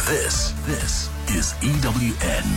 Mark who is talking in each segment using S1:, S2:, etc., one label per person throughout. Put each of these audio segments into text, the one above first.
S1: This is EWN.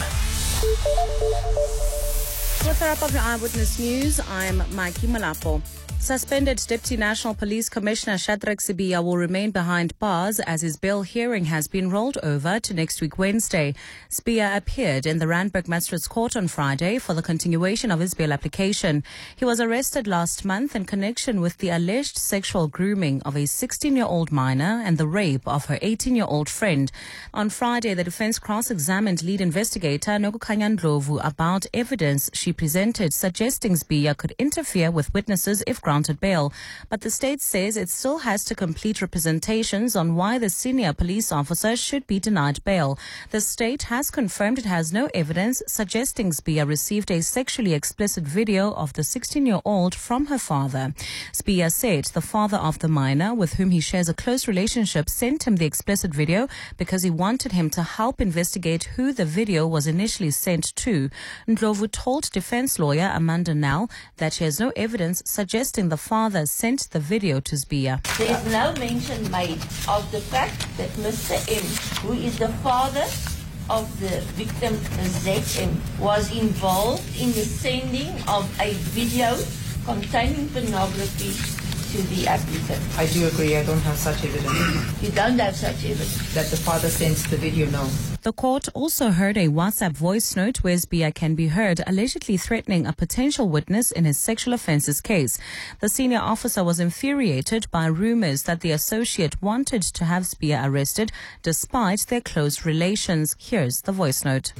S2: With a wrap of your Eyewitness News, I'm Mikey Malapo. Suspended Deputy National Police Commissioner Shadrack Sibiya will remain behind bars as his bail hearing has been rolled over to next week Wednesday. Sibiya appeared in the Randburg Magistrates Court on Friday for the continuation of his bail application. He was arrested last month in connection with the alleged sexual grooming of a 16-year-old minor and the rape of her 18-year-old friend. On Friday, the defense cross-examined lead investigator Nokukhanya Ndlovu about evidence she presented suggesting Sibiya could interfere with witnesses if granted bail, but the state says it still has to complete representations on why the senior police officer should be denied bail. The state has confirmed it has no evidence suggesting Sibiya received a sexually explicit video of the 16-year-old from her father. Sibiya said the father of the minor, with whom he shares a close relationship, sent him the explicit video because he wanted him to help investigate who the video was initially sent to. Ndlovu told defense lawyer Amanda Nell that she has no evidence suggesting the father sent the video to Sibiya.
S3: There is no mention made of the fact that Mr. M, who is the father of the victim ZM, was involved in the sending of a video containing pornography to the applicant.
S4: I do agree, I don't have such evidence.
S3: You don't have such evidence?
S4: That the father sent the video, no.
S2: The court also heard a WhatsApp voice note where Sibiya can be heard allegedly threatening a potential witness in his sexual offences case. The senior officer was infuriated by rumours that the associate wanted to have Sibiya arrested despite their close relations. Here's the voice note.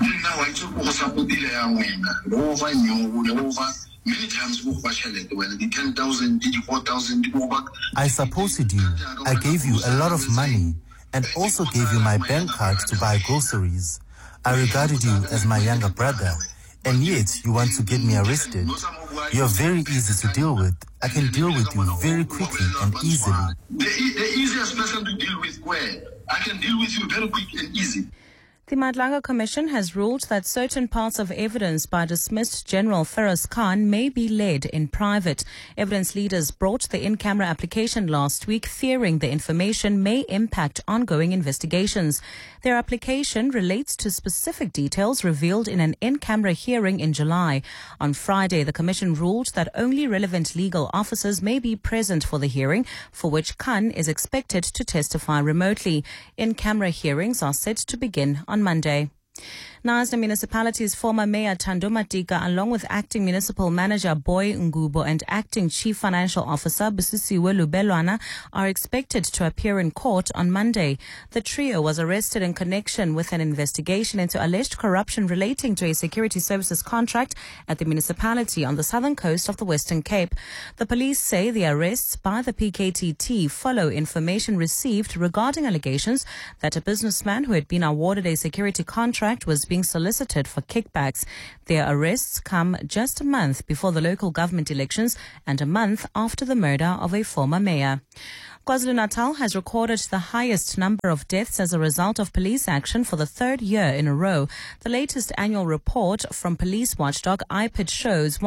S5: Many times the 10,000, 4,000,
S6: I supported you. I gave you a lot of money and also gave you my bank card to buy groceries. I regarded you as my younger brother, and yet you want to get me arrested. You're very easy to deal with. I can deal with you very quickly and easily.
S5: The easiest person to deal with where? I can deal with you very quick and easy.
S2: The Madlanga Commission has ruled that certain parts of evidence by dismissed General Feroz Khan may be led in private. Evidence leaders brought the in-camera application last week, fearing the information may impact ongoing investigations. Their application relates to specific details revealed in an in-camera hearing in July. On Friday, the Commission ruled that only relevant legal officers may be present for the hearing, for which Khan is expected to testify remotely. In-camera hearings are set to begin on Monday. Knysna Municipality's former Mayor Thando Matika, along with Acting Municipal Manager Boy Ngubo and Acting Chief Financial Officer Busisiwe Lubelwana, are expected to appear in court on Monday. The trio was arrested in connection with an investigation into alleged corruption relating to a security services contract at the municipality on the southern coast of the Western Cape. The police say the arrests by the PKTT follow information received regarding allegations that a businessman who had been awarded a security contract was being solicited for kickbacks. Their arrests come just a month before the local government elections and a month after the murder of a former mayor. KwaZulu-Natal has recorded the highest number of deaths as a result of police action for the third year in a row. The latest annual report from police watchdog IPID shows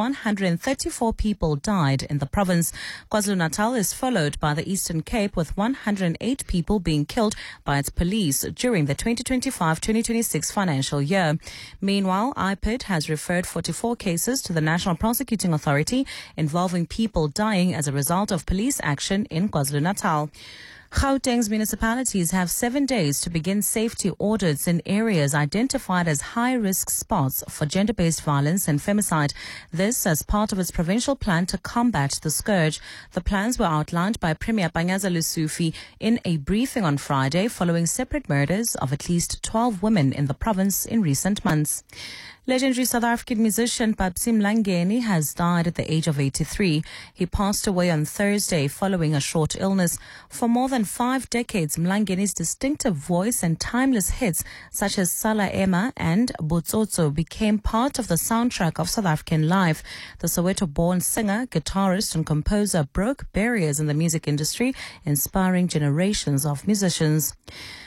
S2: 134 people died in the province. KwaZulu-Natal is followed by the Eastern Cape, with 108 people being killed by its police during the 2025-2026 financial year. Meanwhile, IPID has referred 44 cases to the National Prosecuting Authority involving people dying as a result of police action in KwaZulu-Natal. Gauteng's municipalities have 7 days to begin safety audits in areas identified as high-risk spots for gender-based violence and femicide. This as part of its provincial plan to combat the scourge. The plans were outlined by Premier Panyaza Lesufi in a briefing on Friday following separate murders of at least 12 women in the province in recent months. Legendary South African musician Babsi Mlangeni has died at the age of 83. He passed away on Thursday following a short illness. For more than 5 decades, Mlangeni's distinctive voice and timeless hits such as Sala Emma and Botsotso became part of the soundtrack of South African life. The Soweto-born singer, guitarist and composer broke barriers in the music industry, inspiring generations of musicians.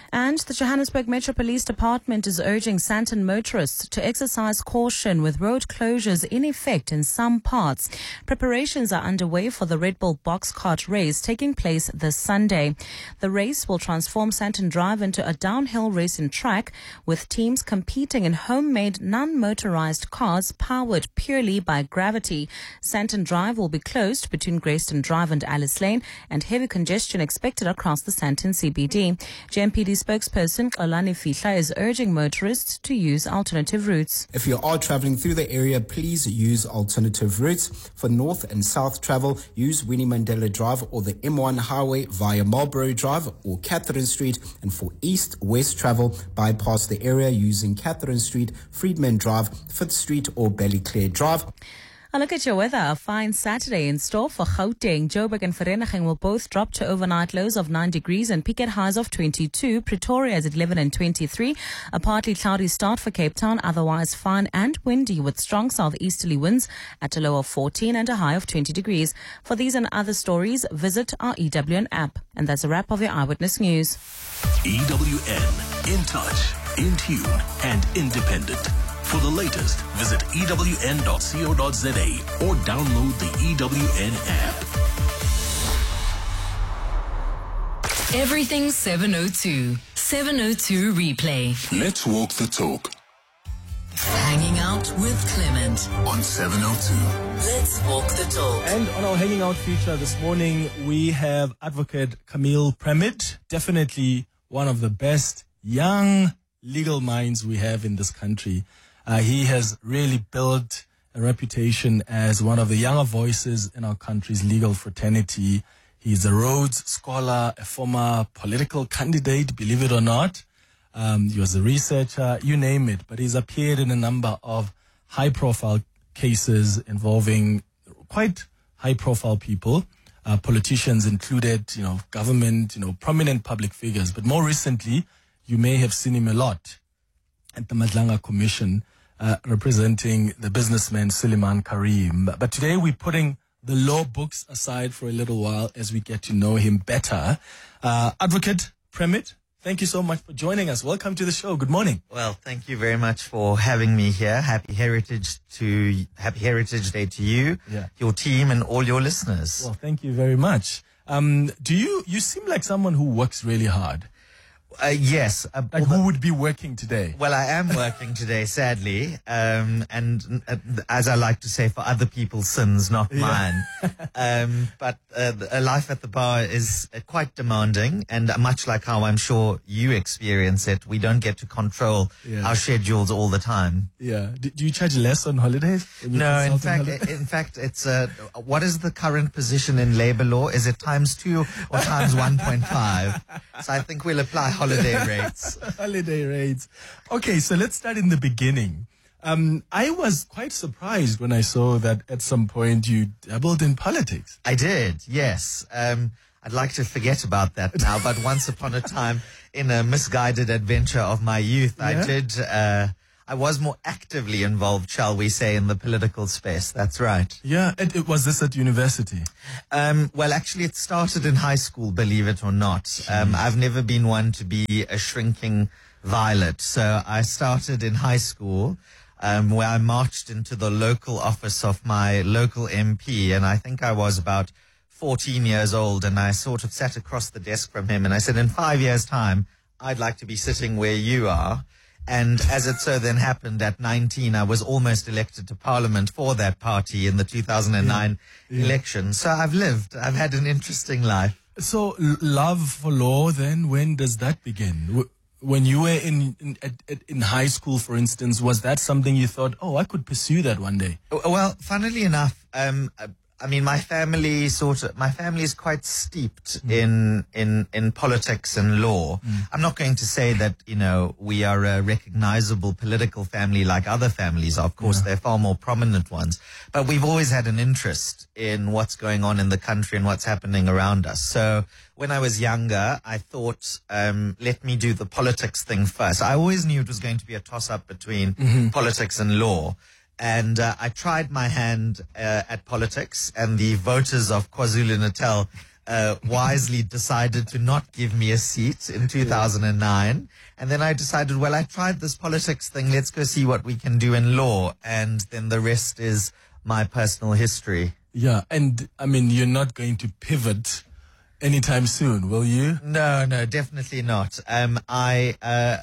S2: And the Johannesburg Metro Police Department is urging Sandton motorists to exercise caution with road closures in effect in some parts. Preparations are underway for the Red Bull box cart race taking place this Sunday. The race will transform Sandton Drive into a downhill racing track with teams competing in homemade non-motorized cars powered purely by gravity. Sandton Drive will be closed between Grayston Drive and Alice Lane, and heavy congestion expected across the Sandton CBD. JMPD spokesperson Xolani Fihla is urging motorists to use alternative routes.
S7: If you are traveling through the area, please use alternative routes. For north and south travel, use Winnie Mandela Drive or the M1 highway via Marlborough Drive or Catherine Street. And for east-west travel, bypass the area using Catherine Street, Friedman Drive, 5th Street or Ballyclare Drive.
S2: A look at your weather. A fine Saturday in store for Gauteng. Joburg and Vereeniging will both drop to overnight lows of 9 degrees and peak at highs of 22. Pretoria is at 11 and 23. A partly cloudy start for Cape Town, otherwise fine and windy with strong southeasterly winds at a low of 14 and a high of 20 degrees. For these and other stories, visit our EWN app. And that's a wrap of your Eyewitness News.
S1: EWN, in touch, in tune, and independent. For the latest, visit ewn.co.za or download the EWN app.
S8: Everything 702. 702 replay.
S1: Let's walk the talk.
S8: Hanging out with Clement
S1: on 702.
S8: Let's walk the talk.
S9: And on our Hanging Out feature this morning, we have Advocate Camille Premitt, definitely one of the best young legal minds we have in this country. He has really built a reputation as one of the younger voices in our country's legal fraternity. He's a Rhodes Scholar, a former political candidate, believe it or not. He was a researcher, you name it. But he's appeared in a number of high-profile cases involving quite high-profile people, politicians included, government, prominent public figures. But more recently, you may have seen him a lot at the Madlanga Commission, representing the businessman Suleiman Karim. But today we're putting the law books aside for a little while as we get to know him better. Advocate Premitt, thank you so much for joining us. Welcome to the show. Good morning.
S10: Well, thank you very much for having me here. Happy Heritage Day to you, your team, and all your listeners.
S9: Well, thank you very much. You seem like someone who works really hard.
S10: Yes.
S9: Who would be working today?
S10: Well, I am working today, sadly. And as I like to say, for other people's sins, not mine. But a life at the bar is quite demanding. And much like how I'm sure you experience it, we don't get to control our schedules all the time.
S9: Yeah. Do you charge less on holidays?
S10: No, in fact, it's what is the current position in labor law? Is it ×2 or ×1.5? So I think we'll apply holiday rates.
S9: Holiday rates. Okay, so let's start in the beginning. I was quite surprised when I saw that at some point you dabbled in politics.
S10: I did, yes. I'd like to forget about that now, but once upon a time, in a misguided adventure of my youth, I was more actively involved, shall we say, in the political space. That's right.
S9: Yeah. Was this at university?
S10: Well, actually, it started in high school, believe it or not. I've never been one to be a shrinking violet. So I started in high school, where I marched into the local office of my local MP. And I think I was about 14 years old. And I sort of sat across the desk from him. And I said, in 5 years' time, I'd like to be sitting where you are. And as it so then happened, at 19, I was almost elected to parliament for that party in the 2009 election. So I've had an interesting life.
S9: So love for law, then, when does that begin? When you were in high school, for instance, was that something you thought, I could pursue that one day?
S10: Well, funnily enough, my family is quite steeped in politics and law. I'm not going to say that, we are a recognizable political family like other families. Of course, they're far more prominent ones. But we've always had an interest in what's going on in the country and what's happening around us. So when I was younger, I thought, let me do the politics thing first. I always knew it was going to be a toss-up between politics and law. And I tried my hand at politics, and the voters of KwaZulu-Natal wisely decided to not give me a seat in 2009. And then I decided, well, I tried this politics thing. Let's go see what we can do in law. And then the rest is my personal history.
S9: Yeah. And I mean, you're not going to pivot anytime soon, will you?
S10: No, definitely not. I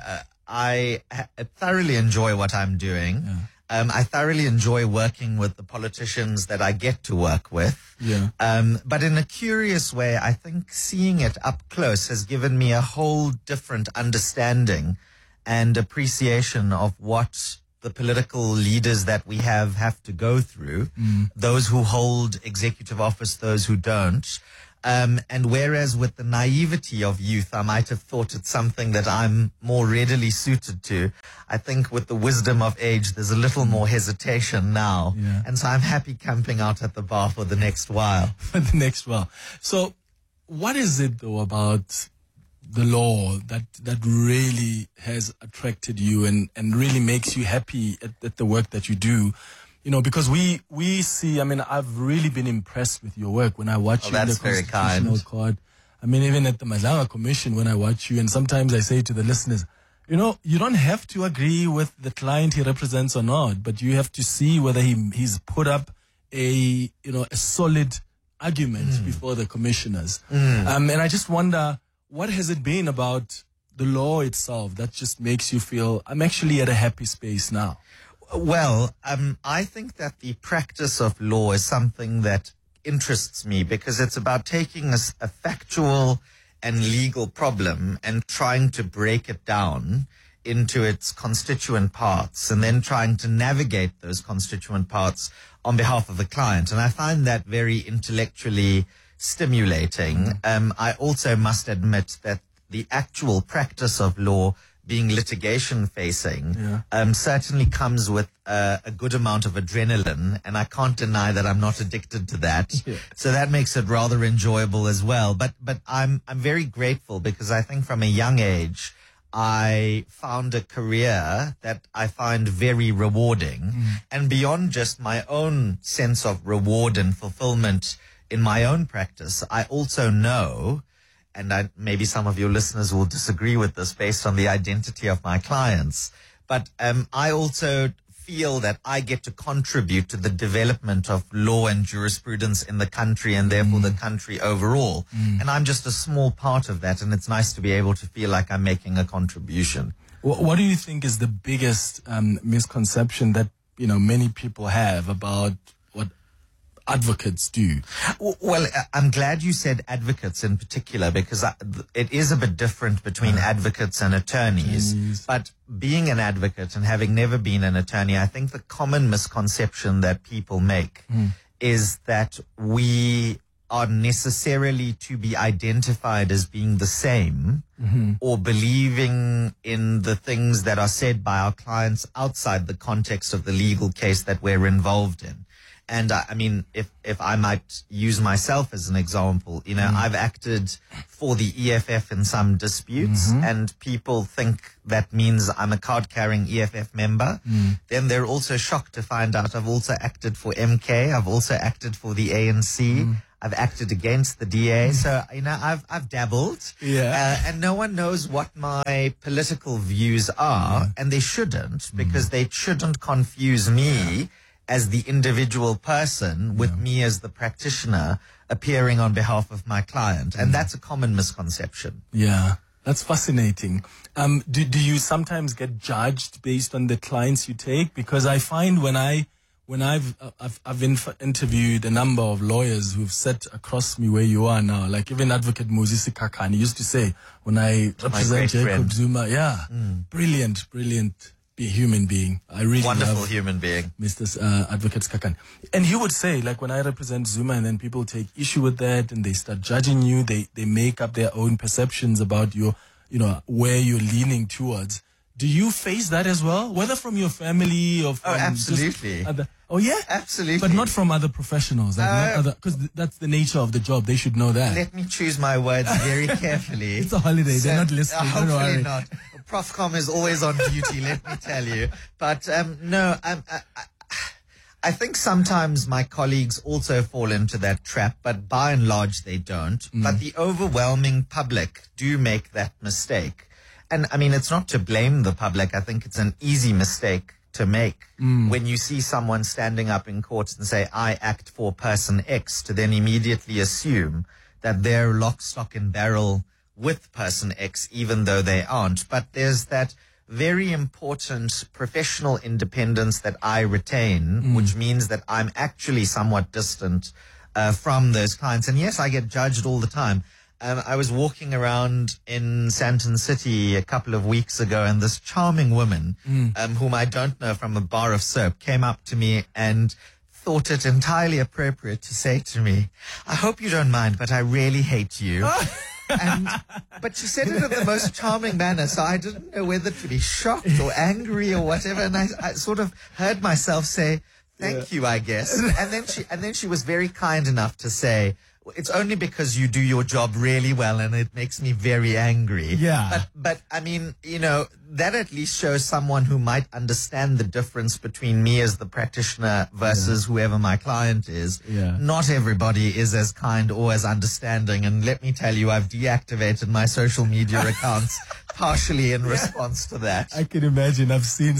S10: thoroughly enjoy what I'm doing.
S9: Yeah.
S10: I thoroughly enjoy working with the politicians that I get to work with.
S9: Yeah.
S10: But in a curious way, I think seeing it up close has given me a whole different understanding and appreciation of what the political leaders that we have to go through, those who hold executive office, those who don't. And whereas with the naivety of youth, I might have thought it's something that I'm more readily suited to, I think with the wisdom of age, there's a little more hesitation now.
S9: Yeah.
S10: And so I'm happy camping out at the bar for the next while.
S9: For the next while. So what is it, though, about the law that really has attracted you and really makes you happy at the work that you do? You know, because we see, I mean, I've really been impressed with your work when I watch you in the Constitutional Court. I mean, even at the Madlanga Commission, when I watch you, and sometimes I say to the listeners, you know, you don't have to agree with the client he represents or not, but you have to see whether he's put up a solid argument before the commissioners. And I just wonder, what has it been about the law itself that just makes you feel, I'm actually at a happy space now?
S10: Well, I think that the practice of law is something that interests me because it's about taking a factual and legal problem and trying to break it down into its constituent parts and then trying to navigate those constituent parts on behalf of the client. And I find that very intellectually stimulating. I also must admit that the actual practice of law being litigation facing, certainly comes with a good amount of adrenaline, and I can't deny that I'm not addicted to that.
S9: Yeah.
S10: So that makes it rather enjoyable as well. But I'm very grateful because I think from a young age, I found a career that I find very rewarding. And beyond just my own sense of reward and fulfillment in my own practice, I also know, and maybe some of your listeners will disagree with this based on the identity of my clients, but I also feel that I get to contribute to the development of law and jurisprudence in the country and therefore the country overall. And I'm just a small part of that, and it's nice to be able to feel like I'm making a contribution.
S9: What do you think is the biggest misconception that, you know, many people have about what advocates do?
S10: Well, I'm glad you said advocates in particular because it is a bit different between advocates and attorneys. But being an advocate and having never been an attorney, I think the common misconception that people make is that we are necessarily to be identified as being the same or believing in the things that are said by our clients outside the context of the legal case that we're involved in. And I mean, if I might use myself as an example, you know, I've acted for the EFF in some disputes and people think that means I'm a card-carrying EFF member. Then they're also shocked to find out I've also acted for MK. I've also acted for the ANC. I've acted against the DA. So, you know, I've dabbled. And no one knows what my political views are. And they shouldn't, because they shouldn't confuse me as the individual person with me as the practitioner appearing on behalf of my client. And that's a common misconception.
S9: Yeah, that's fascinating. Do you sometimes get judged based on the clients you take? Because I find when I've interviewed a number of lawyers who've sat across me where you are now, like even Advocate Moses Kakani used to say, when I represent Jacob Zuma, brilliant human being. I really
S10: wonderful
S9: love
S10: human being,
S9: Mr. Advocate Kakani. And he would say, like, when I represent Zuma and then people take issue with that and they start judging you, they make up their own perceptions about your, you know, where you're leaning towards. Do you face that as well? Whether from your family or from
S10: absolutely. Absolutely.
S9: But not from other professionals, because that's the nature of the job. They should know that.
S10: Let me choose my words very carefully.
S9: It's a holiday. They're not listening.
S10: Hopefully not. Profcom is always on duty, let me tell you. But no, I think sometimes my colleagues also fall into that trap, but by and large they don't. But the overwhelming public do make that mistake. And I mean, it's not to blame the public. I think it's an easy mistake to make when you see someone standing up in court and say, I act for person X, to then immediately assume that they're lock, stock and barrel with person X, even though they aren't. But there's that very important professional independence that I retain, which means that I'm actually somewhat distant from those clients. And yes, I get judged all the time. I was walking around in Sandton City a couple of weeks ago, and this charming woman, whom I don't know from a bar of soap, came up to me and thought it entirely appropriate to say to me, I hope you don't mind, but I really hate you. But she said it in the most charming manner, so I didn't know whether to be shocked or angry or whatever. And I sort of heard myself say, thank you, I guess. And then she was very kind enough to say, it's only because you do your job really well and it makes me very angry.
S9: Yeah.
S10: But I mean, you know, that at least shows someone who might understand the difference between me as the practitioner versus whoever my client is.
S9: Yeah.
S10: Not everybody is as kind or as understanding. And let me tell you, I've deactivated my social media accounts partially in response to that.
S9: I can imagine. I've seen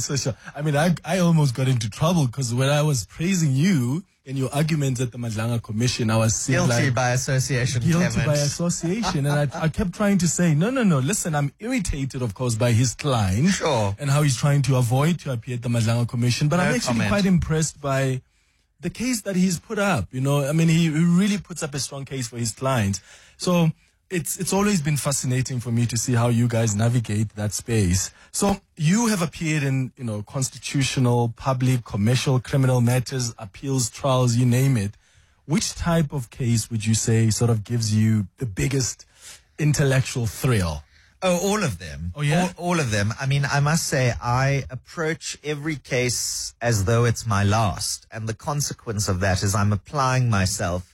S9: I almost got into trouble because when I was praising you in your arguments at the Madlanga Commission, I was saying
S10: guilty by association,
S9: Guilty by association. And I kept trying to say, no, listen, I'm irritated, of course, by his client.
S10: Sure.
S9: And how he's trying to avoid to appear at the Madlanga Commission. But
S10: No
S9: I'm actually
S10: comment.
S9: quite impressed by the case that he's put up. You know, I mean, he really puts up a strong case for his client. So it's always been fascinating for me to see how you guys navigate that space. So you have appeared in, you know, constitutional, public, commercial, criminal matters, appeals, trials, you name it. Which type of case would you say sort of gives you the biggest intellectual thrill?
S10: Oh, all of them.
S9: Oh, yeah?
S10: All of them. I mean, I must say, I approach every case as though it's my last. And the consequence of that is I'm applying myself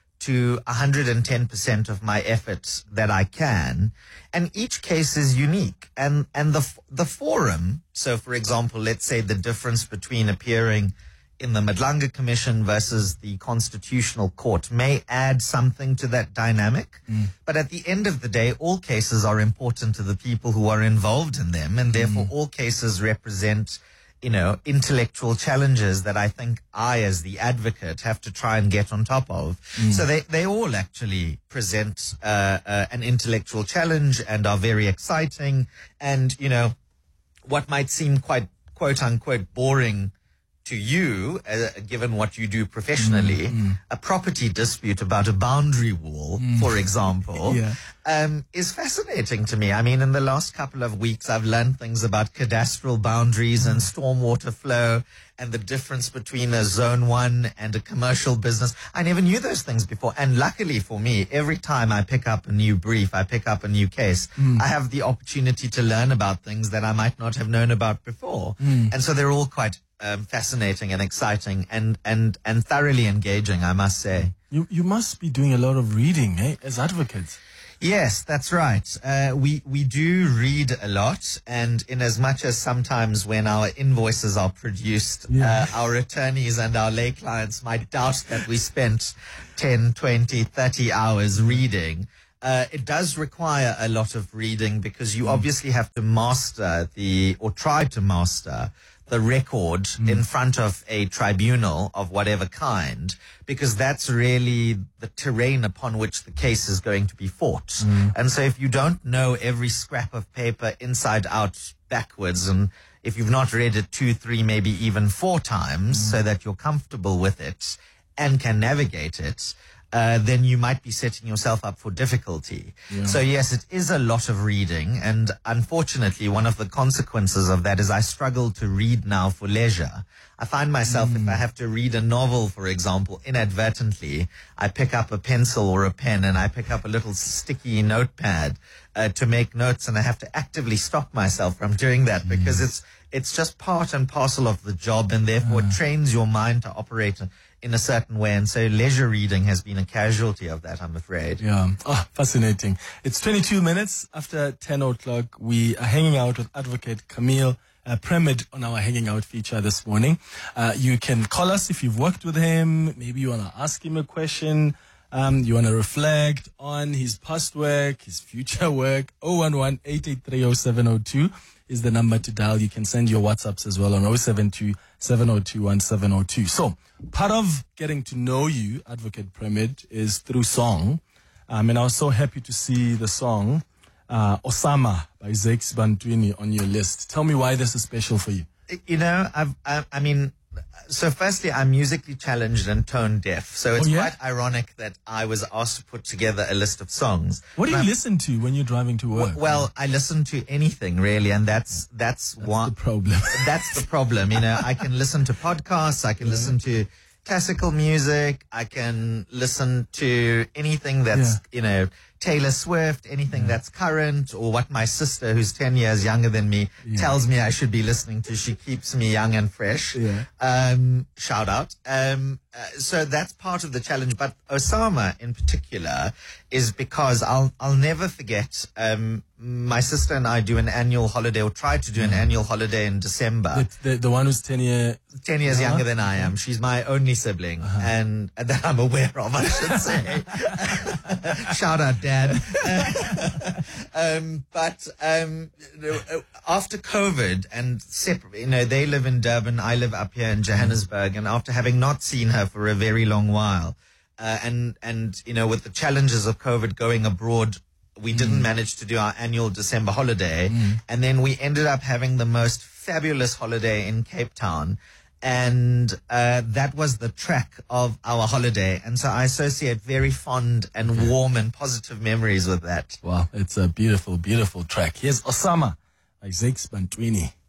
S10: to 110% of my efforts that I can. And each case is unique. And the forum, so for example, let's say the difference between appearing in the Madlanga Commission versus the Constitutional Court may add something to that dynamic. But at the end of the day, all cases are important to the people who are involved in them. And therefore, all cases represent, you know, intellectual challenges that I think I, as the advocate, have to try and get on top of. So they all actually present an intellectual challenge and are very exciting. And, you know, what might seem quite, quote unquote, boring to you, given what you do professionally, a property dispute about a boundary wall, for example, is fascinating to me. I mean, in the last couple of weeks, I've learned things about cadastral boundaries and stormwater flow and the difference between a zone 1 and a commercial business. I never knew those things before. And luckily for me, every time I pick up a new brief, I pick up a new case, I have the opportunity to learn about things that I might not have known about before. And so they're all quite fascinating and exciting and thoroughly engaging, I must say.
S9: You must be doing a lot of reading, as advocates.
S10: Yes, that's right. We do read a lot, and in as much as sometimes when our invoices are produced, our attorneys and our lay clients might doubt that we spent 10, 20, 30 hours reading, it does require a lot of reading because you obviously have to master try to master the record in front of a tribunal of whatever kind, because that's really the terrain upon which the case is going to be fought. And so if you don't know every scrap of paper inside out, backwards, and if you've not read it 2, 3, maybe even 4 times so that you're comfortable with it and can navigate it, then you might be setting yourself up for difficulty. So yes, it is a lot of reading. And unfortunately, one of the consequences of that is I struggle to read now for leisure. I find myself, if I have to read a novel, for example, inadvertently, I pick up a pencil or a pen and I pick up a little sticky notepad to make notes, and I have to actively stop myself from doing that because it's just part and parcel of the job, and therefore it trains your mind to operate in a certain way. And so leisure reading has been a casualty of that, I'm afraid.
S9: Yeah. Oh, fascinating. It's 22 minutes after 10 o'clock. We are hanging out with Advocate Camille Premid on our Hanging Out feature this morning. You can call us if you've worked with him. Maybe you want to ask him a question. You want to reflect on his past work, his future work. 011-883-0702 is the number to dial. You can send your WhatsApps as well on 072-702-1702. So part of getting to know you, Advocate Premid, is through song. And I was so happy to see the song Osama by Zakes Bantwini on your list. Tell me why this is special for you.
S10: You know, so firstly, I'm musically challenged and tone deaf. So it's quite ironic that I was asked to put together a list of songs.
S9: What do you listen to when you're driving to work?
S10: Well, I listen to anything really, and that's
S9: the problem.
S10: That's the problem. You know, I can listen to podcasts, I can listen to classical music, I can listen to anything that's, you know, Taylor Swift, anything that's current, or what my sister, who's 10 years younger than me, tells me I should be listening to. She keeps me young and fresh. Shout out. So that's part of the challenge. But Osama in particular is because I'll never forget, my sister and I do an annual holiday, or try to do an annual holiday in December.
S9: The one who's 10 years
S10: younger than I am. She's my only sibling, and that I'm aware of, I should say. Shout out, Dad. But after COVID and separate, you know, they live in Durban, I live up here in Johannesburg, and after having not seen her for a very long while, and you know, with the challenges of COVID going abroad, we didn't manage to do our annual December holiday, and then we ended up having the most fabulous holiday in Cape Town. And that was the track of our holiday. And so I associate very fond and warm and positive memories with that.
S9: Wow, it's a beautiful, beautiful track. Here's Osama by Zakes Bantwini.